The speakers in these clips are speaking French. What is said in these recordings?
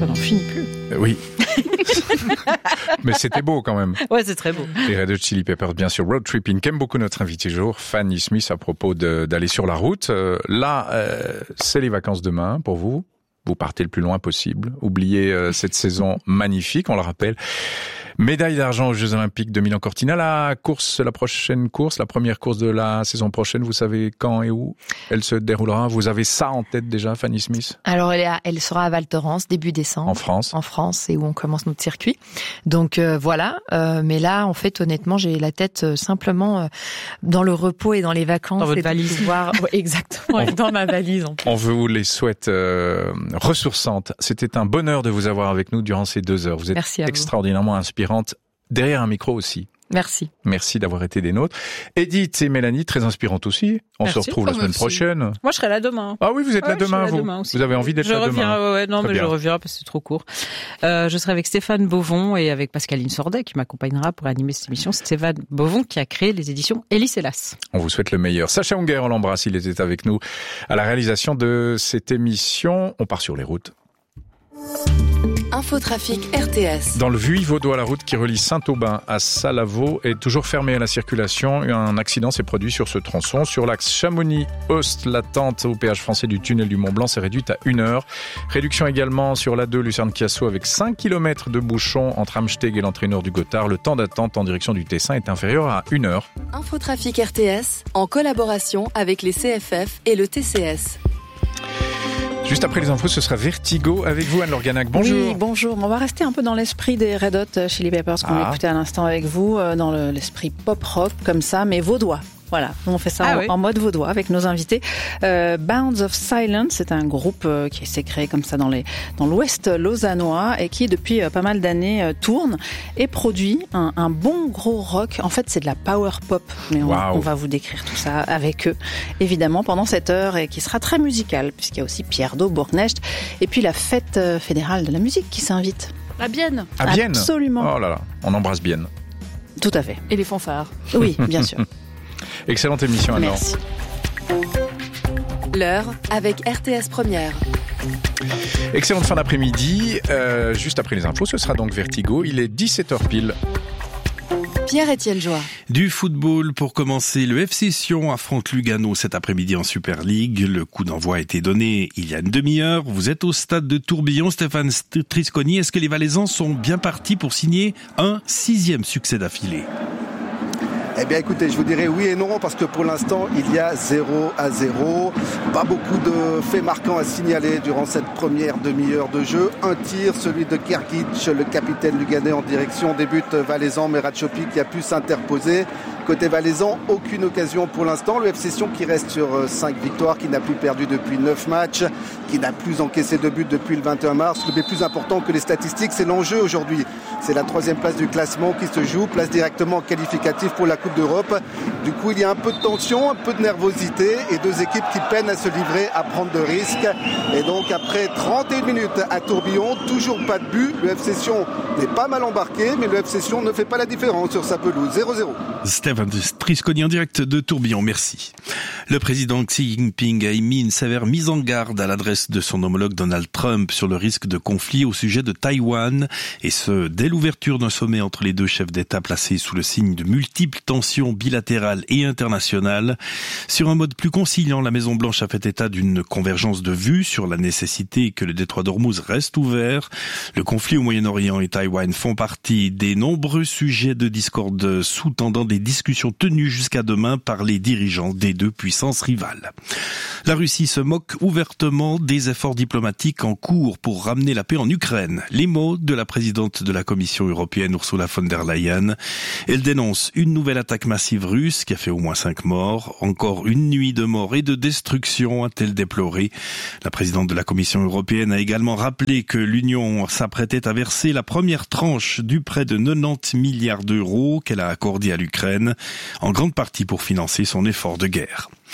ça n'en finit plus. Oui. Mais c'était beau quand même. Ouais, c'est très beau. Les Red Hot Chili Peppers, bien sûr. Road Tripping, qu'aime beaucoup notre invité du jour, Fanny Smith, à propos d'aller sur la route. C'est les vacances demain pour vous. Vous partez le plus loin possible. Oubliez cette saison magnifique, on le rappelle. Médaille d'argent aux Jeux Olympiques de Milan-Cortina. La première course de la saison prochaine, vous savez quand et où elle se déroulera? Vous avez ça en tête déjà, Fanny Smith? Alors, elle sera à Val Thorens, début décembre. En France? En France, c'est où on commence notre circuit. Donc, voilà. Mais là, en fait, honnêtement, j'ai la tête simplement dans le repos et dans les vacances. Dans votre valise. Exactement, dans ma valise. On vous les souhaite ressourçantes. C'était un bonheur de vous avoir avec nous durant ces 2 heures. Vous êtes extraordinairement inspirante. Derrière un micro aussi. Merci. Merci d'avoir été des nôtres. Edith et Mélanie, très inspirantes aussi. On se retrouve la semaine prochaine. Moi, je serai là demain. Ah oui, vous êtes là demain, vous. Vous avez envie d'être là demain. Je reviens parce que c'est trop court. Je serai avec Stéphane Bovon et avec Pascaline Sordet qui m'accompagnera pour animer cette émission. C'est Stéphane Bovon qui a créé les éditions Elis Hélas. On vous souhaite le meilleur. Sacha Unger, on l'embrasse, il était avec nous à la réalisation de cette émission. On part sur les routes. Infotrafic RTS. Dans le Vuy vaudois, la route qui relie Saint-Aubin à Salavaux est toujours fermée à la circulation. Un accident s'est produit sur ce tronçon. Sur l'axe Chamonix-Ost, l'attente au péage français du tunnel du Mont-Blanc s'est réduite à 1 heure. Réduction également sur l'A2 Lucerne-Chiasso avec 5 km de bouchons entre Amsteg et l'entrée nord du Gothard. Le temps d'attente en direction du Tessin est inférieur à 1 heure. Infotrafic RTS en collaboration avec les CFF et le TCS. Juste après les infos, ce sera Vertigo avec vous, Anne Lorganac. Bonjour. Oui, bonjour. On va rester un peu dans l'esprit des Red Hot Chili Peppers qu'on écoutait à l'instant avec vous, dans l'esprit pop-rock comme ça, mais vaudois. Voilà, on fait ça en mode vaudois avec nos invités. Bounds of Silence, c'est un groupe qui s'est créé comme ça dans l'ouest lausannois et qui depuis pas mal d'années tourne et produit un bon gros rock. En fait, c'est de la power pop, mais on va vous décrire tout ça avec eux, évidemment, pendant cette heure et qui sera très musicale puisqu'il y a aussi Pierre Do Bourgnecht et puis la fête fédérale de la musique qui s'invite. À Bienne. À Bienne. Absolument. Oh là là, on embrasse Bienne. Tout à fait. Et les fanfares. Oui, bien sûr. Excellente émission, Anne. Merci. L'heure avec RTS Première. Excellente fin d'après-midi. Juste après les infos, ce sera donc Vertigo. Il est 17h pile. Pierre-Étienne Joie. Du football pour commencer. Le FC Sion affronte Lugano cet après-midi en Super League. Le coup d'envoi a été donné il y a une demi-heure. Vous êtes au stade de Tourbillon. Stéphane Trisconi, est-ce que les Valaisans sont bien partis pour signer un 6e succès d'affilée? Eh bien écoutez, je vous dirais oui et non parce que pour l'instant il y a 0-0. Pas beaucoup de faits marquants à signaler durant cette première demi-heure de jeu. Un tir, celui de Kergic, le capitaine luganais en direction des buts valaisans, mais Ratchopi qui a pu s'interposer. Côté valaisan, aucune occasion pour l'instant. Le FC Sion qui reste sur 5 victoires, qui n'a plus perdu depuis 9 matchs, qui n'a plus encaissé de but depuis le 21 mars. Le plus important que les statistiques, c'est l'enjeu aujourd'hui. C'est la 3e place du classement qui se joue, place directement qualificative pour la Coupe d'Europe. Du coup, il y a un peu de tension, un peu de nervosité et 2 équipes qui peinent à se livrer, à prendre de risques. Et donc, après 31 minutes à Tourbillon, toujours pas de but. Le FC Sion n'est pas mal embarqué, mais le FC Sion ne fait pas la différence sur sa pelouse. 0-0. Stéphane Trisconi en direct de Tourbillon, merci. Le président Xi Jinping a émis une sévère mise en garde à l'adresse de son homologue Donald Trump sur le risque de conflit au sujet de Taïwan, et ce, dès l'ouverture d'un sommet entre les deux chefs d'État placés sous le signe de multiples tensions bilatérales et internationales. Sur un mode plus conciliant, la Maison-Blanche a fait état d'une convergence de vues sur la nécessité que le détroit d'Ormuz reste ouvert. Le conflit au Moyen-Orient et Taïwan font partie des nombreux sujets de discorde sous-tendant des discussions tenues jusqu'à demain par les dirigeants des deux puissances rivales. La Russie se moque ouvertement des efforts diplomatiques en cours pour ramener la paix en Ukraine. Les mots de la présidente de la Commission européenne, Ursula von der Leyen. Elle dénonce une nouvelle attaque massive russe qui a fait au moins 5 morts. Encore une nuit de mort et de destruction, a-t-elle déploré. La présidente de la Commission européenne a également rappelé que l'Union s'apprêtait à verser la première tranche du prêt de 90 milliards d'euros qu'elle a accordé à l'Ukraine, en grande partie pour financer son effort de guerre.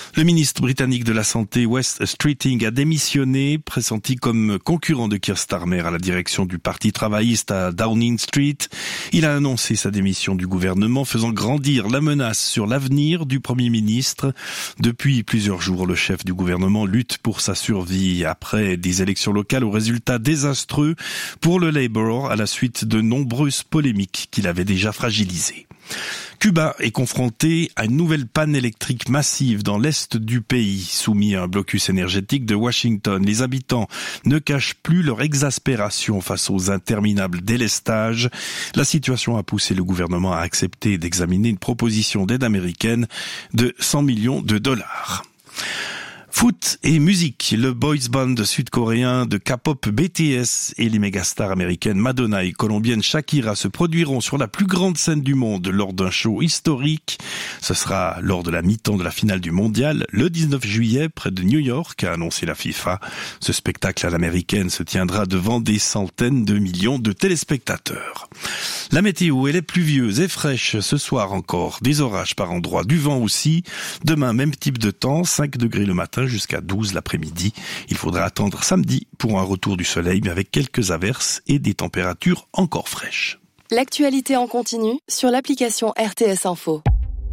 Le ministre britannique de la Santé, Wes Streeting, a démissionné, pressenti comme concurrent de Keir Starmer à la direction du Parti travailliste à Downing Street. Il a annoncé sa démission du gouvernement, faisant grandir la menace sur l'avenir du Premier ministre. Depuis plusieurs jours, le chef du gouvernement lutte pour sa survie après des élections locales aux résultats désastreux pour le Labour à la suite de nombreuses polémiques qu'il avait déjà fragilisées. Cuba est confronté à une nouvelle panne électrique massive dans l'est du pays, soumis à un blocus énergétique de Washington. Les habitants ne cachent plus leur exaspération face aux interminables délestages. La situation a poussé le gouvernement à accepter d'examiner une proposition d'aide américaine de 100 millions de dollars. Foot et musique, le boys band sud-coréen de K-pop BTS et les mégastars américaines Madonna et colombienne Shakira se produiront sur la plus grande scène du monde lors d'un show historique. Ce sera lors de la mi-temps de la finale du mondial, le 19 juillet, près de New York, a annoncé la FIFA. Ce spectacle à l'américaine se tiendra devant des centaines de millions de téléspectateurs. La météo, elle est pluvieuse et fraîche ce soir encore. Des orages par endroits, du vent aussi. Demain, même type de temps, 5 degrés le matin jusqu'à 12 l'après-midi. Il faudra attendre samedi pour un retour du soleil, mais avec quelques averses et des températures encore fraîches. L'actualité en continu sur l'application RTS Info.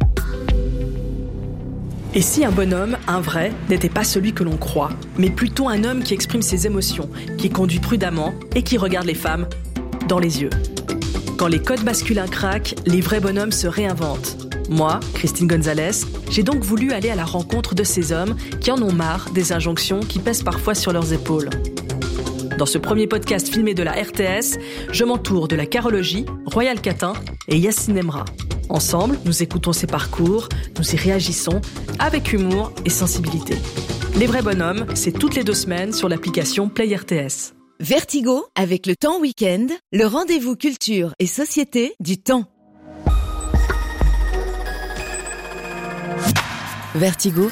Et si un bonhomme, un vrai, n'était pas celui que l'on croit, mais plutôt un homme qui exprime ses émotions, qui conduit prudemment et qui regarde les femmes dans les yeux. Quand les codes masculins craquent, les vrais bonhommes se réinventent. Moi, Christine Gonzalez, j'ai donc voulu aller à la rencontre de ces hommes qui en ont marre des injonctions qui pèsent parfois sur leurs épaules. Dans ce premier podcast filmé de la RTS, je m'entoure de la carologie, Royal Catin et Yacine Emra. Ensemble, nous écoutons ces parcours, nous y réagissons avec humour et sensibilité. Les vrais bonhommes, c'est toutes les 2 semaines sur l'application Play RTS. Vertigo, avec le Temps Week-end, le rendez-vous culture et société du Temps. Vertigo,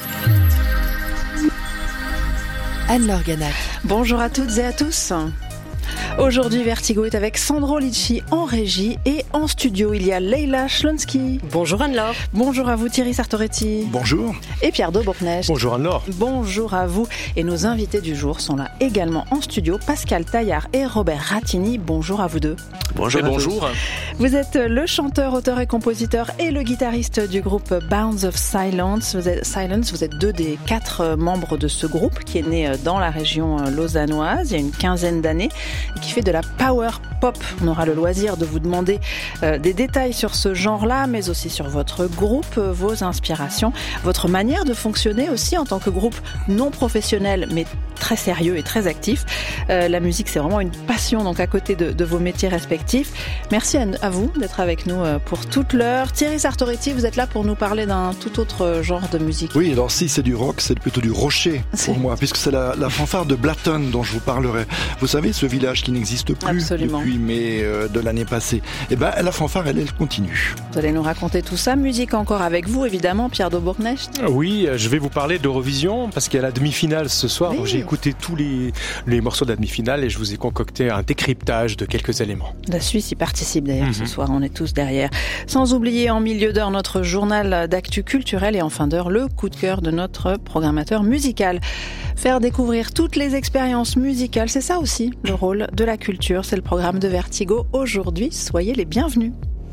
Anne-Laure Ganac. Bonjour à toutes et à tous. Aujourd'hui, Vertigo est avec Sandro Litchi en régie et en studio, il y a Leila Schlonsky. Bonjour Anne-Laure. Bonjour à vous Thierry Sartoretti. Bonjour. Et Pierre Daubournecht. Bonjour Anne-Laure. Bonjour à vous. Et nos invités du jour sont là également en studio, Pascal Taillard et Robert Rattini. Bonjour à vous deux. Bonjour. Bonjour. Vous êtes le chanteur, auteur et compositeur et le guitariste du groupe Bounds of Silence. Vous êtes 2 des 4 membres de ce groupe qui est né dans la région lausannoise il y a une quinzaine d'années et qui fait de la power pop. On aura le loisir de vous demander des détails sur ce genre-là, mais aussi sur votre groupe, vos inspirations, votre manière de fonctionner aussi en tant que groupe non professionnel, mais très sérieux et très actif. La musique, c'est vraiment une passion, donc à côté de vos métiers respectifs. Merci à vous d'être avec nous pour toute l'heure. Thierry Sartoretti, vous êtes là pour nous parler d'un tout autre genre de musique. Oui, alors si c'est du rock, c'est plutôt du rocher pour moi, puisque c'est la fanfare de Blatton dont je vous parlerai. Vous savez, ce village qui n'existe plus Absolument. Depuis mai de l'année passée. Eh ben, la fanfare, elle continue. Vous allez nous raconter tout ça. Musique encore avec vous, évidemment, Pierre Daubournecht. Oui, je vais vous parler d'Eurovision, parce qu'il y a la demi-finale ce soir. Oui. Donc j'ai écouté tous les morceaux de la demi-finale et je vous ai concocté un décryptage de quelques éléments. La Suisse y participe d'ailleurs ce soir, on est tous derrière. Sans oublier en milieu d'heure notre journal d'actu culturel et en fin d'heure le coup de cœur de notre programmateur musical. Faire découvrir toutes les expériences musicales, c'est ça aussi le rôle de la culture, c'est le programme de Vertigo. Aujourd'hui, soyez les bienvenus.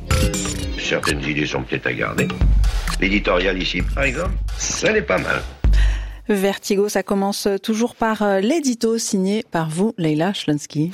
Certaines idées sont peut-être à garder. L'éditorial ici, par exemple, ça n'est pas mal. Vertigo, ça commence toujours par l'édito signé par vous, Leila Schlonsky.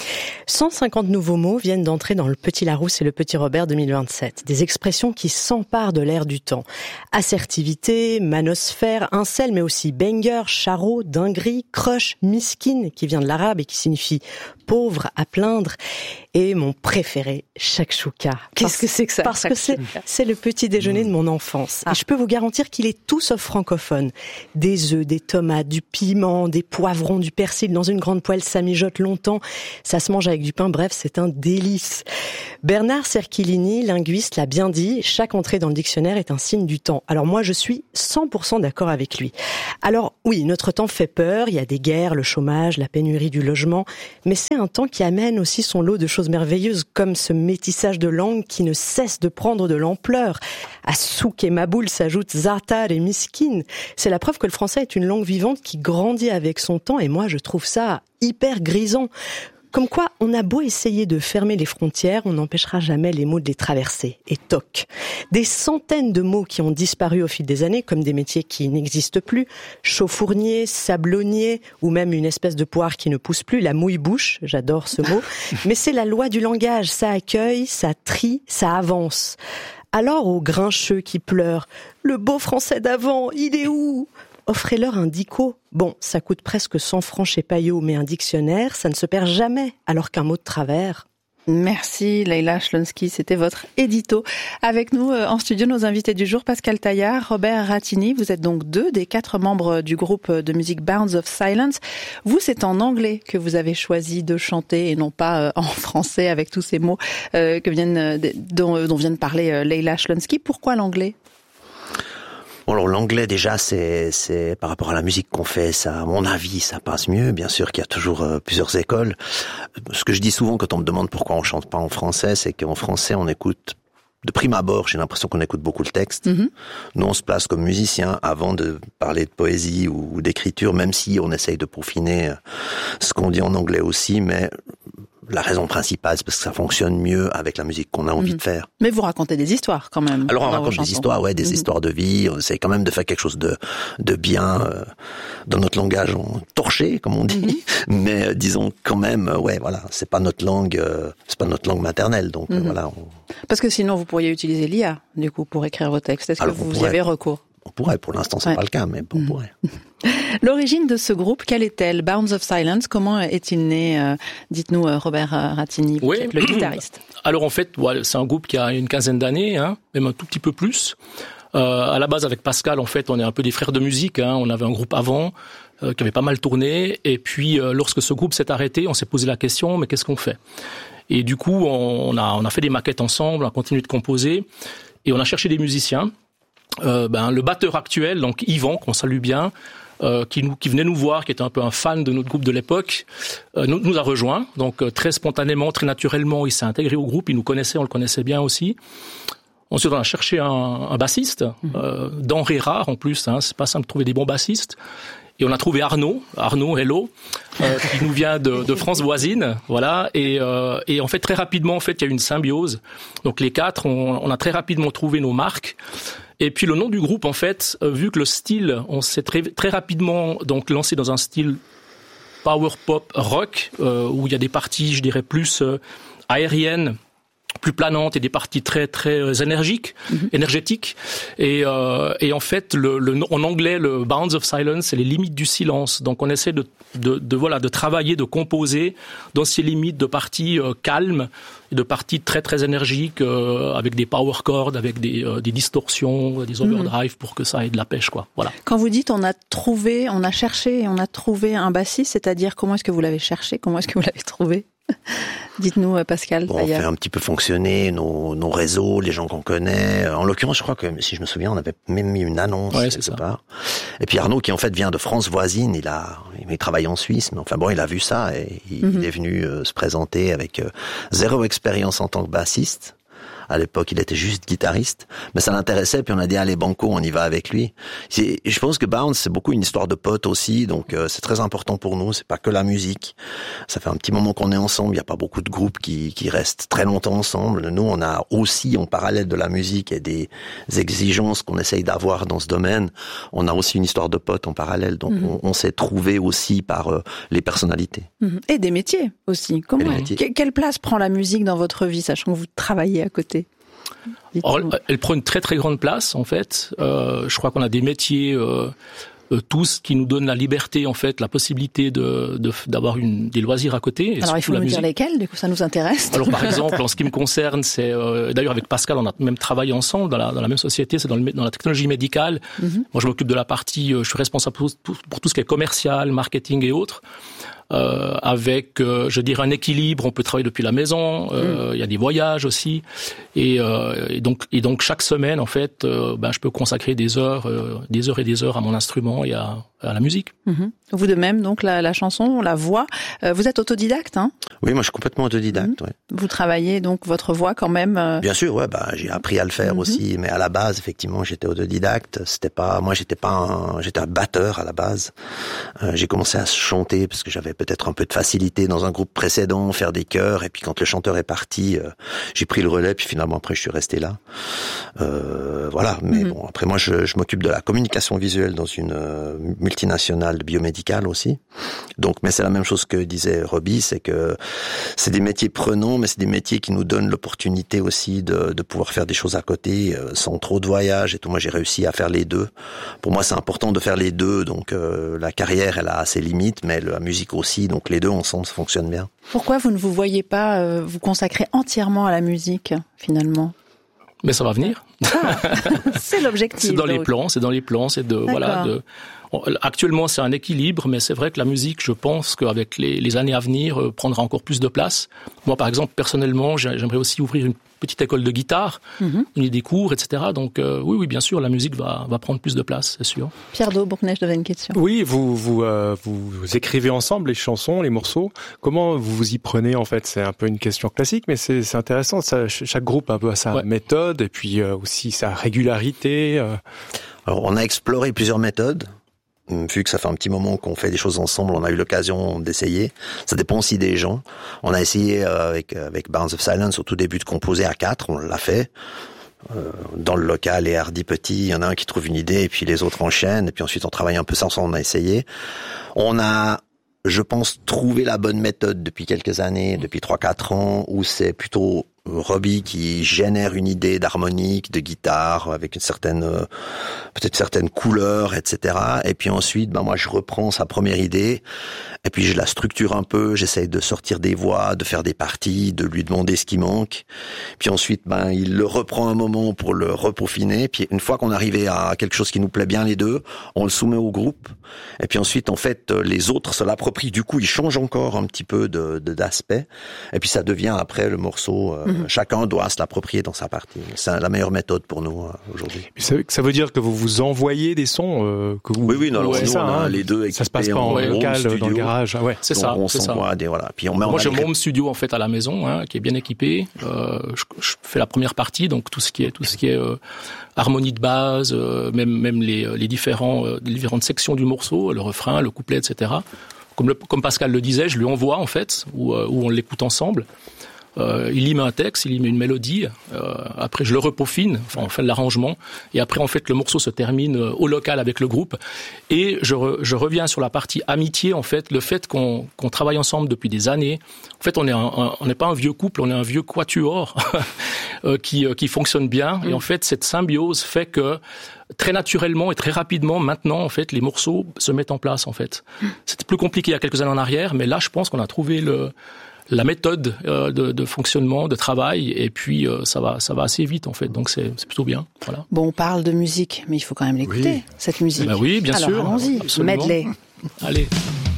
150 nouveaux mots viennent d'entrer dans le Petit Larousse et le Petit Robert 2027. Des expressions qui s'emparent de l'air du temps. Assertivité, manosphère, incel, mais aussi banger, charreau, dinguerie, crush, miskin, qui vient de l'arabe et qui signifie pauvre, à plaindre. Et mon préféré, shakshuka. Qu'est-ce que c'est que ça? Parce que c'est le petit déjeuner de mon enfance. Et je peux vous garantir qu'il est tout sauf francophone. Des œufs, des des tomates, du piment, des poivrons, du persil dans une grande poêle, ça mijote longtemps, ça se mange avec du pain, bref, c'est un délice. Bernard Cerchilini, linguiste, l'a bien dit, chaque entrée dans le dictionnaire est un signe du temps. Alors moi, je suis 100% d'accord avec lui. Alors oui, notre temps fait peur, il y a des guerres, le chômage, la pénurie du logement, mais c'est un temps qui amène aussi son lot de choses merveilleuses, comme ce métissage de langues qui ne cesse de prendre de l'ampleur. À Souk et Maboul s'ajoutent Zartar et Miskin. C'est la preuve que le français est une langue vivante qui grandit avec son temps, et moi je trouve ça hyper grisant. Comme quoi, on a beau essayer de fermer les frontières, on n'empêchera jamais les mots de les traverser. Et toc. Des centaines de mots qui ont disparu au fil des années, comme des métiers qui n'existent plus, chauffournier, sablonnier, ou même une espèce de poire qui ne pousse plus, la mouille-bouche, j'adore ce mot. Mais c'est la loi du langage, ça accueille, ça trie, ça avance. Alors aux grincheux qui pleurent, le beau français d'avant, il est où ? Offrez-leur un dico. Bon, ça coûte presque 100 francs chez Payot, mais un dictionnaire, ça ne se perd jamais, alors qu'un mot de travers. Merci Leïla Chlonsky, c'était votre édito. Avec nous en studio, nos invités du jour, Pascal Taillard, Robert Rattini. Vous êtes donc 2 des 4 membres du groupe de musique Bounds of Silence. Vous, c'est en anglais que vous avez choisi de chanter et non pas en français avec tous ces mots dont vient de parler Leïla Chlonsky. Pourquoi l'anglais ? Alors l'anglais déjà c'est par rapport à la musique qu'on fait, ça à mon avis ça passe mieux. Bien sûr qu'il y a toujours plusieurs écoles. Ce que je dis souvent quand on me demande pourquoi on chante pas en français, c'est qu'en français on écoute de prime abord, j'ai l'impression qu'on écoute beaucoup le texte. Nous on se place comme musicien avant de parler de poésie ou d'écriture, même si on essaye de peaufiner ce qu'on dit en anglais aussi, mais la raison principale, c'est parce que ça fonctionne mieux avec la musique qu'on a envie de faire. Mais vous racontez des histoires quand même. Alors on raconte des histoires, des histoires de vie. On essaie quand même de faire quelque chose de bien dans notre langage torché, comme on dit. Mais disons quand même, c'est pas notre langue maternelle. Donc voilà. Parce que sinon vous pourriez utiliser l'IA du coup pour écrire vos textes. Est-ce que vous y avez recours ? On pourrait, pour l'instant c'est pas le cas, mais on pourrait. L'origine de ce groupe, quelle est-elle ? Bounds of Silence, comment est-il né ? Dites-nous, Robert Rattini, vous êtes le guitariste. Alors en fait, c'est un groupe qui a une quinzaine d'années, même un tout petit peu plus. À la base, avec Pascal, en fait, on est un peu des frères de musique. On avait un groupe avant qui avait pas mal tourné. Et puis, lorsque ce groupe s'est arrêté, on s'est posé la question, mais qu'est-ce qu'on fait ? Et du coup, on a fait des maquettes ensemble, on a continué de composer. Et on a cherché des musiciens. Le batteur actuel, donc Yvan, qu'on salue bien, qui venait nous voir, qui était un peu un fan de notre groupe de l'époque, nous a rejoints. Donc très spontanément, très naturellement, il s'est intégré au groupe. Il nous connaissait, on le connaissait bien aussi. Ensuite, on a cherché un bassiste, denrée rare en plus. C'est pas simple de trouver des bons bassistes. Et on a trouvé Arnaud, hello, qui nous vient de France voisine, voilà. Et en fait, très rapidement, en fait, il y a eu une symbiose. Donc les 4, on a très rapidement trouvé nos marques. Et puis le nom du groupe, en fait, vu que le style, on s'est très rapidement donc lancé dans un style power pop rock, où il y a des parties, je dirais, plus aériennes, plus planantes, et des parties très très énergétiques. Et en fait, en anglais, le Bounds of Silence, c'est les limites du silence. Donc on essaie de travailler, de composer dans ces limites de parties calmes et de parties très très énergiques, avec des power chords, avec des distorsions, des overdrive pour que ça ait de la pêche, quoi. Voilà. Quand vous dites on a cherché et on a trouvé un bassiste, c'est-à-dire comment est-ce que vous l'avez cherché, comment est-ce que vous l'avez trouvé ? Dites-nous, Pascal. On fait un petit peu fonctionner nos réseaux, les gens qu'on connaît. En l'occurrence, je crois que, si je me souviens, on avait même mis une annonce quelque part. Et puis Arnaud, qui en fait vient de France voisine, il travaille en Suisse, mais enfin bon, il a vu ça et il est venu se présenter avec zéro expérience en tant que bassiste. À l'époque, il était juste guitariste, mais ça l'intéressait, puis on a dit, allez, banco, on y va avec lui. Je pense que Bounds, c'est beaucoup une histoire de potes aussi, donc c'est très important pour nous, c'est pas que la musique. Ça fait un petit moment qu'on est ensemble, il n'y a pas beaucoup de groupes qui restent très longtemps ensemble. Nous, on a aussi, en parallèle de la musique et des exigences qu'on essaye d'avoir dans ce domaine, on a aussi une histoire de potes en parallèle, donc on s'est trouvé aussi par les personnalités. Et des métiers aussi. Quelle place prend la musique dans votre vie, sachant que vous travaillez à côté ? Elle prend une très très grande place en fait. Je crois qu'on a des métiers tous, qui nous donnent la liberté, en fait, la possibilité d'avoir des loisirs à côté. Et alors il faut nous dire lesquels, du coup ça nous intéresse. Alors par exemple, en ce qui me concerne, c'est d'ailleurs avec Pascal, on a même travaillé ensemble dans la même société, c'est dans la technologie médicale. Moi je m'occupe de la partie, je suis responsable pour tout ce qui est commercial, marketing et autres. Avec, je dirais, un équilibre. On peut travailler depuis la maison. Il y a des voyages aussi, et donc chaque semaine, en fait, je peux consacrer des heures et des heures à mon instrument et à la musique. Vous de même, donc la chanson, la voix. Vous êtes autodidacte, hein? Oui, moi je suis complètement autodidacte. Ouais. Vous travaillez donc votre voix quand même. Bien sûr, ouais. J'ai appris à le faire aussi, mais à la base, effectivement, j'étais autodidacte. J'étais un batteur à la base. J'ai commencé à chanter parce que j'avais peut-être un peu de facilité dans un groupe précédent, faire des chœurs, et puis quand le chanteur est parti, j'ai pris le relais, puis finalement après je suis resté là. Voilà, mais bon, après moi je m'occupe de la communication visuelle dans une multinationale biomédicale aussi. Donc, mais c'est la même chose que disait Roby, c'est que c'est des métiers prenants, mais c'est des métiers qui nous donnent l'opportunité aussi de pouvoir faire des choses à côté, sans trop de voyages et tout. Moi j'ai réussi à faire les deux. Pour moi c'est important de faire les deux, donc la carrière elle a ses limites, mais la musique aussi, donc les deux ensemble ça fonctionne bien. Pourquoi vous ne vous voyez pas vous consacrer entièrement à la musique finalement? Mais ça va venir. C'est l'objectif. C'est dans les plans, c'est de voilà de. Actuellement, c'est un équilibre, mais c'est vrai que la musique, je pense qu'avec les années à venir, prendra encore plus de place. Moi, par exemple, personnellement, j'aimerais aussi ouvrir une petite école de guitare, donner des cours, etc. Donc, oui, bien sûr, la musique va prendre plus de place, c'est sûr. Pierre Daubonnet, j'avais une question. Oui, vous écrivez ensemble les chansons, les morceaux. Comment vous vous y prenez, en fait? C'est un peu une question classique, mais c'est intéressant. Chaque groupe un peu a sa méthode, et puis aussi sa régularité. Alors, on a exploré plusieurs méthodes. Vu que ça fait un petit moment qu'on fait des choses ensemble, on a eu l'occasion d'essayer. Ça dépend aussi des gens. On a essayé avec Barns of Silence au tout début de composer à 4, on l'a fait. Dans le local, et Hardy Petit, il y en a un qui trouve une idée et puis les autres enchaînent, et puis ensuite on travaille un peu ça ensemble, on a essayé. On a, je pense, trouvé la bonne méthode depuis quelques années, depuis 3-4 ans, où c'est plutôt Roby qui génère une idée d'harmonique, de guitare, avec une certaine, peut-être certaines couleurs, etc. Et puis ensuite, moi je reprends sa première idée, et puis je la structure un peu, j'essaye de sortir des voix, de faire des parties, de lui demander ce qui manque. Puis ensuite, il le reprend un moment pour le repeaufiner. Puis une fois qu'on est arrivé à quelque chose qui nous plaît bien les deux, on le soumet au groupe. Et puis ensuite, en fait, les autres se l'approprient. Du coup, ils changent encore un petit peu d'aspect. Et puis ça devient après le morceau. Chacun doit se l'approprier dans sa partie. C'est la meilleure méthode pour nous aujourd'hui. Ça veut dire que vous vous envoyez des sons que vous... Oui, non, nous, on a les deux. Ça se passe pas en local, dans le garage. Ah ouais. C'est ça. On s'envoie des voilà. Puis moi, j'ai mon home studio en fait à la maison, qui est bien équipé. Je fais la première partie, donc tout ce qui est harmonie de base, même les différentes sections du morceau, le refrain, le couplet, etc. Comme Pascal le disait, je lui envoie en fait, où on l'écoute ensemble. Il y met un texte, il y met une mélodie. Après, je le repeaufine, on fait de l'arrangement. Et après, en fait, le morceau se termine au local avec le groupe. Et je reviens sur la partie amitié, en fait, le fait qu'on travaille ensemble depuis des années. En fait, on n'est pas un vieux couple, on est un vieux quatuor qui fonctionne bien. Et en fait, cette symbiose fait que très naturellement et très rapidement, maintenant, en fait, les morceaux se mettent en place, en fait. C'était plus compliqué il y a quelques années en arrière, mais là, je pense qu'on a trouvé la méthode de fonctionnement, de travail, et puis ça va assez vite en fait, donc c'est plutôt bien. Voilà. Bon, on parle de musique, mais il faut quand même l'écouter, cette musique. Oui, bien sûr. Alors allons-y, medley. Allez.